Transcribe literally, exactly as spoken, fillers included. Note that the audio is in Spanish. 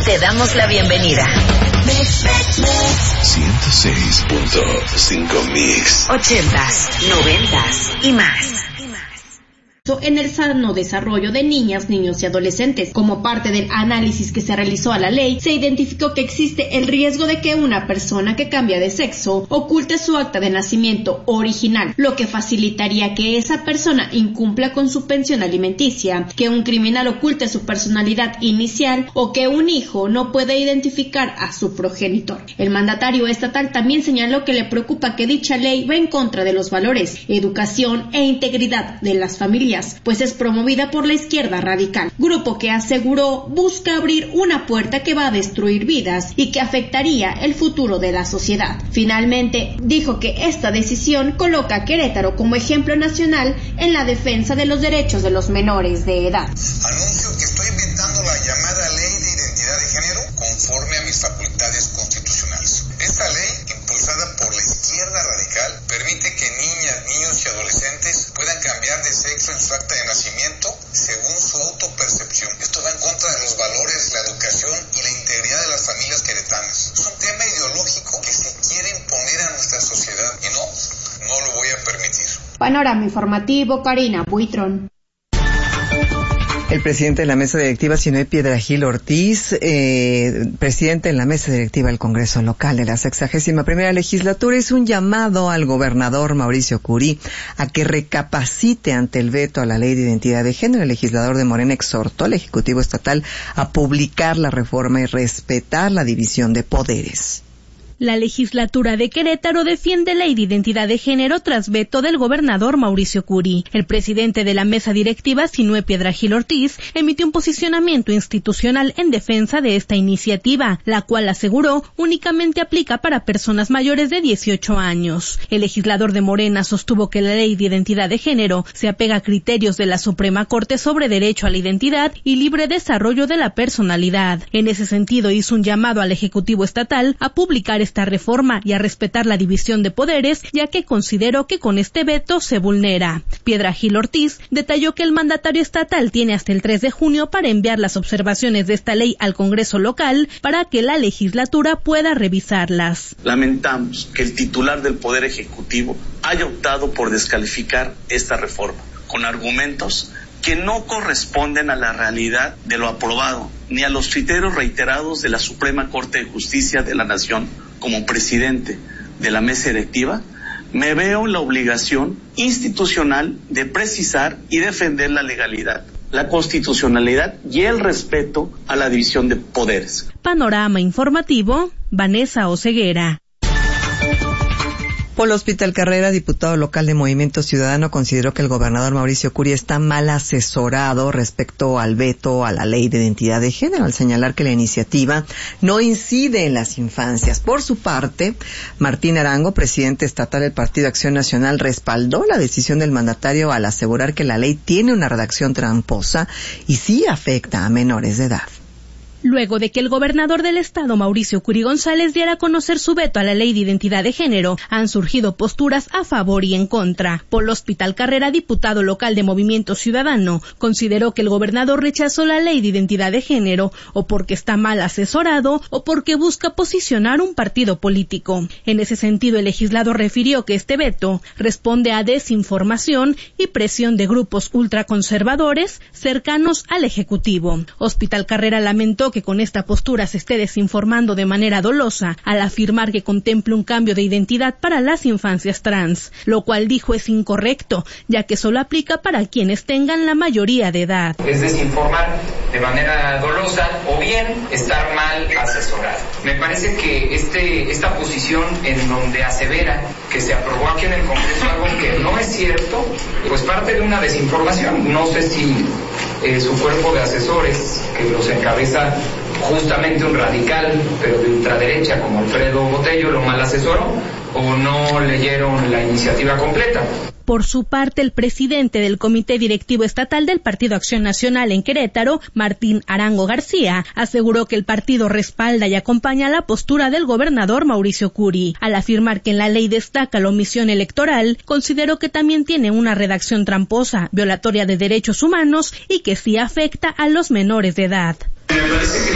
Te damos la bienvenida. ciento seis punto cinco Mix. Ochentas, noventas y más. En el sano desarrollo de niñas, niños y adolescentes. Como parte del análisis que se realizó a la ley, se identificó que existe el riesgo de que una persona que cambia de sexo oculte su acta de nacimiento original, lo que facilitaría que esa persona incumpla con su pensión alimenticia, que un criminal oculte su personalidad inicial o que un hijo no pueda identificar a su progenitor. El mandatario estatal también señaló que le preocupa que dicha ley va en contra de los valores, educación e integridad de las familias, pues es promovida por la izquierda radical, grupo que aseguró busca abrir una puerta que va a destruir vidas y que afectaría el futuro de la sociedad. Finalmente, dijo que esta decisión coloca a Querétaro como ejemplo nacional en la defensa de los derechos de los menores de edad. Anuncio que estoy inventando la llamada Ley de Identidad de Género conforme a mis facultades constitucionales. Esta ley, impulsada por la izquierda radical, permite que niñas, niños y adolescentes puedan cambiar de sexo en su acta de nacimiento según su autopercepción. Esto va en contra de los valores, la educación y la integridad de las familias queretanas. Es un tema ideológico que se quiere imponer a nuestra sociedad y no, no lo voy a permitir. Panorama informativo, Karina Buitrón. El presidente de la mesa directiva, Sinoé Piedrahíl Ortiz, eh, presidente en la mesa directiva del Congreso Local de la sexagésima primera legislatura, hizo un llamado al gobernador Mauricio Curi a que recapacite ante el veto a la ley de identidad de género. El legislador de Morena exhortó al Ejecutivo Estatal a publicar la reforma y respetar la división de poderes. La legislatura de Querétaro defiende ley de identidad de género tras veto del gobernador Mauricio Curi. El presidente de la mesa directiva, Sinoé Piedrahíl Ortiz, emitió un posicionamiento institucional en defensa de esta iniciativa, la cual aseguró únicamente aplica para personas mayores de dieciocho años. El legislador de Morena sostuvo que la ley de identidad de género se apega a criterios de la Suprema Corte sobre derecho a la identidad y libre desarrollo de la personalidad. En ese sentido, hizo un llamado al Ejecutivo Estatal a publicar esta reforma y a respetar la división de poderes, ya que consideró que con este veto se vulnera. Piedrahíl Ortiz detalló que el mandatario estatal tiene hasta el tres de junio para enviar las observaciones de esta ley al Congreso local para que la legislatura pueda revisarlas. Lamentamos que el titular del Poder Ejecutivo haya optado por descalificar esta reforma con argumentos que no corresponden a la realidad de lo aprobado, ni a los criterios reiterados de la Suprema Corte de Justicia de la Nación. Como presidente de la mesa directiva, me veo en la obligación institucional de precisar y defender la legalidad, la constitucionalidad y el respeto a la división de poderes. Panorama informativo, Vanessa Oseguera. Polo Hospital Carrera, diputado local de Movimiento Ciudadano, consideró que el gobernador Mauricio Curi está mal asesorado respecto al veto a la ley de identidad de género, al señalar que la iniciativa no incide en las infancias. Por su parte, Martín Arango, presidente estatal del Partido Acción Nacional, respaldó la decisión del mandatario al asegurar que la ley tiene una redacción tramposa y sí afecta a menores de edad. Luego de que el gobernador del estado, Mauricio Curi González, diera a conocer su veto a la ley de identidad de género, han surgido posturas a favor y en contra. Polo Hospital Carrera, diputado local de Movimiento Ciudadano, consideró que el gobernador rechazó la ley de identidad de género o porque está mal asesorado o porque busca posicionar un partido político. En ese sentido, el legislador refirió que este veto responde a desinformación y presión de grupos ultraconservadores cercanos al Ejecutivo. Hospital Carrera lamentó que con esta postura se esté desinformando de manera dolosa al afirmar que contempla un cambio de identidad para las infancias trans, lo cual dijo es incorrecto, ya que solo aplica para quienes tengan la mayoría de edad. Es desinformar de manera dolosa o bien estar mal asesorado. Me parece que este esta posición en donde asevera que se aprobó aquí en el Congreso algo que no es cierto, pues parte de una desinformación. No sé si eh, su cuerpo de asesores, que los encabeza justamente un radical, pero de ultraderecha como Alfredo Botello, lo mal asesoró o no leyeron la iniciativa completa. Por su parte, el presidente del Comité Directivo Estatal del Partido Acción Nacional en Querétaro, Martín Arango García, aseguró que el partido respalda y acompaña la postura del gobernador Mauricio Curi. Al afirmar que en la ley destaca la omisión electoral, consideró que también tiene una redacción tramposa, violatoria de derechos humanos y que sí afecta a los menores de edad. Me parece que